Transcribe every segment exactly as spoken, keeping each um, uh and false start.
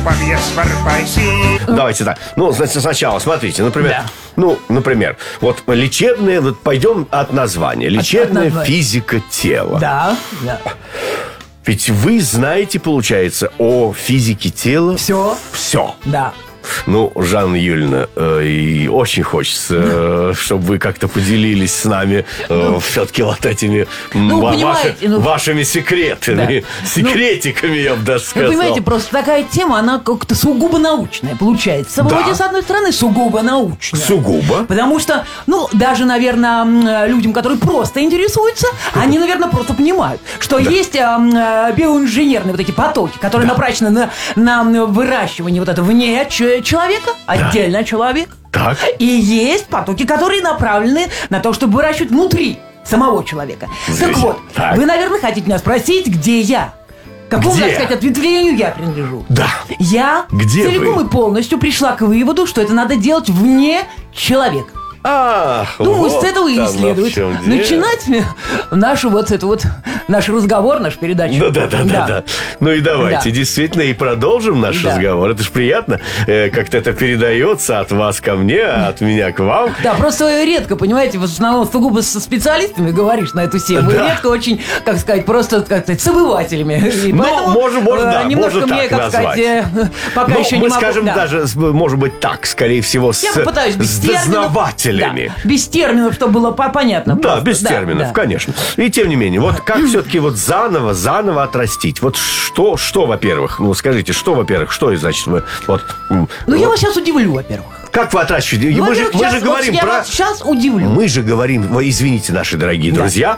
Давайте так. Ну, значит, сначала, смотрите, например, Да. ну, например, вот лечебная, вот пойдем от названия. Лечебная названия. физика тела. Да, да. Ведь вы знаете, получается, о физике тела Все. все. Да. Ну, Жанна Юльевна, э, и очень хочется, э, чтобы вы как-то поделились с нами э, все-таки вот этими м, Ну, ва- понимаете, ваши- ну- вашими секретами, Да. секретиками, я бы даже Вы сказал. понимаете, просто такая тема, она как-то сугубо научная получается. Да. Вроде, с одной стороны, сугубо научная. Сугубо. Потому что, ну, даже, наверное, м, людям, которые просто интересуются, они, наверное, просто понимают, что есть а, м, а, биоинженерные вот эти потоки, которые направлены на, на выращивание вот этого вне ч- человека, отдельно от человека. Так. И есть потоки, которые направлены на то, чтобы выращивать внутри самого человека. Так Замечательно. вот, Так. вы, наверное, хотите меня спросить, где я? Какому, Где? так сказать, ответвлению я принадлежу? Да. Я Где целиком вы? и полностью пришла к выводу, что это надо делать вне человека. Ах, Думаю, вот с этого и оно в следует чем дело. начинать нашу вот эту вот наш разговор, нашу передачу. Ну да, да, да, да. Ну и давайте, Да. действительно, и продолжим наш Да. разговор. Это же приятно, э, как-то это передается от вас ко мне, а от меня к вам. Да, просто редко, понимаете, в основном сугубо со специалистами говоришь на эту тему. И Да. редко очень, как сказать, просто, как сказать, с обывателями. И Ну, поэтому, можно- можно, э, да, немножко можно мне, так как сказать, назвать. э, пока Ну, еще мы не могу. скажем Да. даже, с- может быть, так, скорее всего, с, Я попытаюсь без с терминов. дознавателями. Да, без терминов, чтобы было по- понятно. Да, просто. без терминов, да. конечно. И тем не менее, вот как все-таки вот заново, заново отрастить? Вот что, что, во-первых, ну скажите, что, во-первых, что, значит, вы вот... м, Ну, я вот вас сейчас удивлю, во-первых. Как вы отращиваете? Мы же, Во-первых, мы щас- же вот говорим я про... вас сейчас удивлю. Мы же говорим, вы извините, наши дорогие Да. друзья,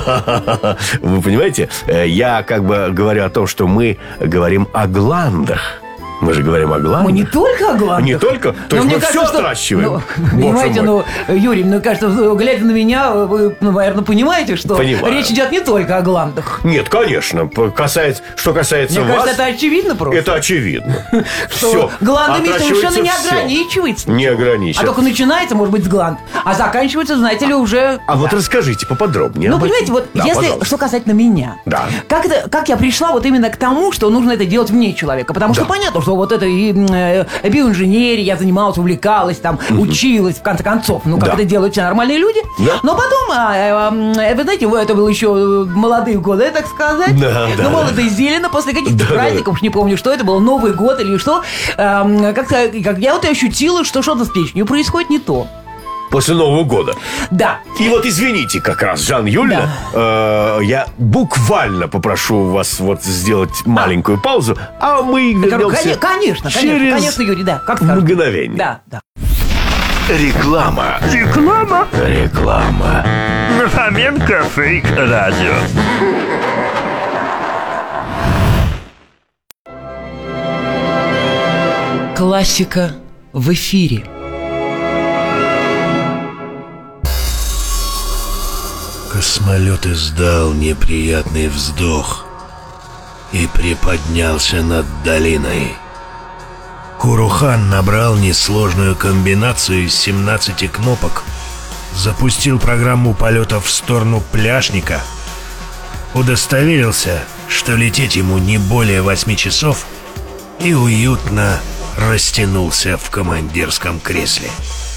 вы понимаете, э, я как бы говорю о том, что мы говорим о гландах. Мы же говорим о гландах. Мы не только о гландах. Не только? То Но есть мне мы кажется, все что- отращиваем? Ну, Боже понимаете, мой. ну, Юрий, мне кажется, глядя на меня, вы, ну, наверное, понимаете, что Понимаю. речь идет не только о гландах. Нет, конечно. По- Касается, что касается Мне вас... кажется, это очевидно просто. Это очевидно. Что Все. гландами совершенно не всё. ограничивается. Не А ограничивается. только начинается, может быть, с гланд. А заканчивается, знаете ли, уже... А вот расскажите поподробнее. Ну, об этом. понимаете, вот Да, если, пожалуйста. что касательно меня, Да. как, это, как я пришла вот именно к тому, что нужно это делать вне человека. Потому что Да. понятно, что вот это и э, биоинженерия, я занималась, увлекалась, там, училась, в конце концов, ну, как Да. это делают все нормальные люди. Да. Но потом, а, э, э, вы знаете, это было еще молодые годы, так сказать. Да, да, ну, молодо и зелено, после каких-то Да, праздников, уж не помню, что это был, Новый год или что, эм, как-то, как я вот и ощутила, что что-то с печенью происходит не то. После Нового года. Да. И вот извините, как раз, Жанна Юльевна, э, я буквально попрошу вас вот сделать маленькую паузу, а мы вернемся Конечно, конечно, через конечно, Юрий, да, как скажете. мгновение. Да, да. Реклама. Реклама Реклама. на Фоменко Фейк Радио. Классика в эфире. Космолет издал неприятный вздох и приподнялся над долиной. Курухан набрал несложную комбинацию из семнадцати кнопок, запустил программу полета в сторону Пляшника, удостоверился, что лететь ему не более восьми часов, и уютно растянулся в командирском кресле.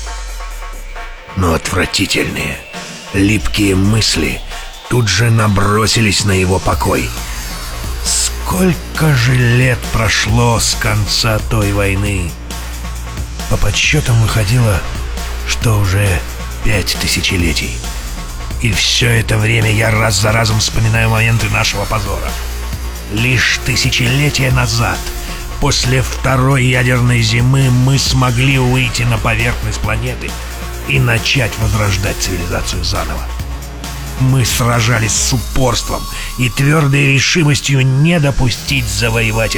Но отвратительные, липкие мысли тут же набросились на его покой. Сколько же лет прошло с конца той войны? По подсчетам выходило, что уже пять тысячелетий. И все это время я раз за разом вспоминаю моменты нашего позора. Лишь тысячелетия назад, после второй ядерной зимы, мы смогли выйти на поверхность планеты и начать возрождать цивилизацию заново. Мы сражались с упорством и твердой решимостью не допустить завоевателей